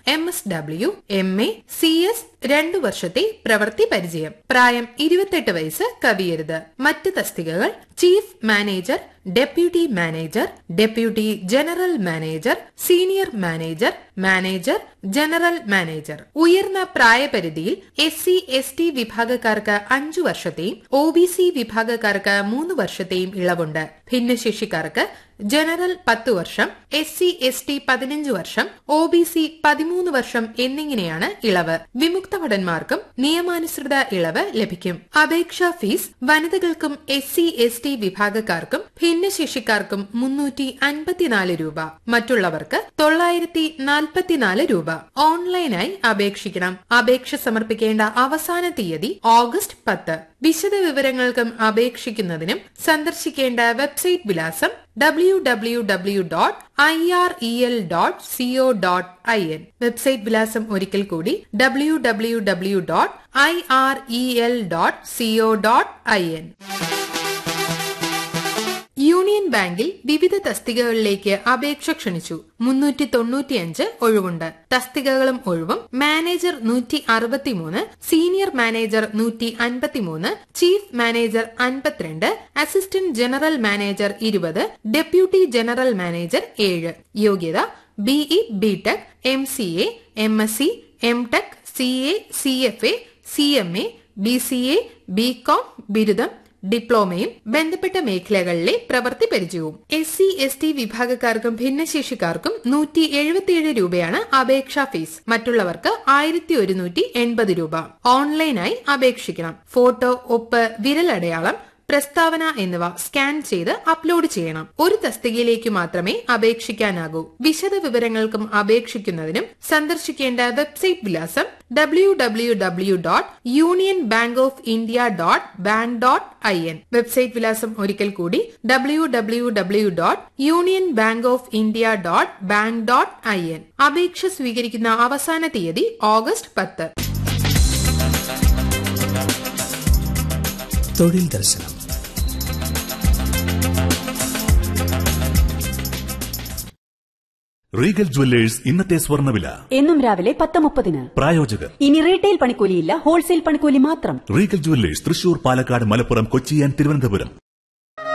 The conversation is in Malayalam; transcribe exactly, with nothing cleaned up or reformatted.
M S W, M A, C S രണ്ടു വർഷത്തെ പ്രവൃത്തി പരിചയം. പ്രായം ഇരുപത്തെട്ട് വയസ്സ് കവിയരുത്. മറ്റ് തസ്തികകൾ chief manager, deputy manager, deputy general manager, senior manager, manager, general manager. ഉയർന്ന പ്രായപരിധിയിൽ എസ് സി എസ് ടി വിഭാഗക്കാർക്ക് അഞ്ചു വർഷത്തെയും ഒ ബി സി വിഭാഗക്കാർക്ക് മൂന്ന് വർഷത്തെയും ഇളവുണ്ട്. ഭിന്നശേഷിക്കാർക്ക് ജനറൽ പത്ത് വർഷം, എസ് സി എസ് ടി പതിനഞ്ച് വർഷം, ഒ ബി സി പതിമൂന്ന് വർഷം എന്നിങ്ങനെയാണ് ഇളവ്. വിമുക്ത ഭടന്മാർക്കും നിയമാനുസൃത ഇളവ് ലഭിക്കും. അപേക്ഷാ fees വനിതകൾക്കും S C S T വിഭാഗക്കാർക്കും ഭിന്നശേഷിക്കാർക്കും മുന്നൂറ്റി അൻപത്തിനാല് രൂപ, മറ്റുള്ളവർക്ക് തൊള്ളായിരത്തി നാൽപ്പത്തിനാല് രൂപ. ഓൺലൈനായി അപേക്ഷിക്കണം. അപേക്ഷ സമർപ്പിക്കേണ്ട അവസാന തീയതി ഓഗസ്റ്റ് പത്ത്. വിശദ വിവരങ്ങൾക്കും അപേക്ഷിക്കുന്നതിനും സന്ദർശിക്കേണ്ട വെബ്സൈറ്റ് വിലാസം W W W dot I R E L dot CO dot I N. Website വിലാസം ഒരിക്കൽ കൂടി W W W dot I R E L dot CO dot I N. Union ബാങ്കിൽ വിവിധ തസ്തികകളിലേക്ക് അപേക്ഷ ക്ഷണിച്ചു. മുന്നൂറ്റി തൊണ്ണൂറ്റിയഞ്ച് ഒഴിവുണ്ട്. തസ്തികകളും ഒഴിവും: മാനേജർ നൂറ്റി അറുപത്തിമൂന്ന്, സീനിയർ മാനേജർ നൂറ്റി അൻപത്തിമൂന്ന്, ചീഫ് മാനേജർ അൻപത്തിരണ്ട്, അസിസ്റ്റന്റ് ജനറൽ മാനേജർ ഇരുപത്, ഡെപ്യൂട്ടി ജനറൽ മാനേജർ ഏഴ്. യോഗ്യത: BE, BTech, M C A, M S C, M tech, C A, C F A, C M A, B C A, B com, ബിരുദം, ഡിപ്ലോമയും ബന്ധപ്പെട്ട മേഖലകളിലെ പ്രവൃത്തി പരിചയവും. എസ് സി എസ് ടി വിഭാഗക്കാർക്കും ഭിന്നശേഷിക്കാർക്കും നൂറ്റി എഴുപത്തിയേഴ് രൂപയാണ് അപേക്ഷാ ഫീസ്. മറ്റുള്ളവർക്ക് ആയിരത്തി ഒരുന്നൂറ്റി എൺപത് രൂപ. ഓൺലൈനായി അപേക്ഷിക്കണം. ഫോട്ടോ, ഒപ്പ്, വിരലടയാളം, പ്രസ്താവന എന്നിവ സ്കാൻ ചെയ്ത് അപ്ലോഡ് ചെയ്യണം. ഒരു തസ്തികയിലേക്ക് മാത്രമേ അപേക്ഷിക്കാനാകൂ. വിശദ വിവരങ്ങൾക്കും അപേക്ഷിക്കുന്നതിനും സന്ദർശിക്കേണ്ട വെബ്സൈറ്റ് വിലാസം W W W dot union bank of India dot bank dot I N. Website വിലാസം ഒരിക്കൽ കൂടി W W W dot union bank of India dot bank dot I N. അപേക്ഷ സ്വീകരിക്കുന്ന അവസാന തീയതി ഓഗസ്റ്റ് പത്ത്. തൊഴിൽ ദർശനം. റീഗൽ ജുവല്ലേഴ്സ് ഇന്നത്തെ സ്വർണ്ണവില എന്നും രാവിലെ പത്ത് മുപ്പതിന്. പ്രായോജകർ: ഇനി റീറ്റെയിൽ പണിക്കൂലിയില്ല, ഹോൾസെയിൽ പണിക്കൂലി മാത്രം. Regal jewellers Thrissur, Palakkad, Malappuram, Kochi and Thiruvananthapuram.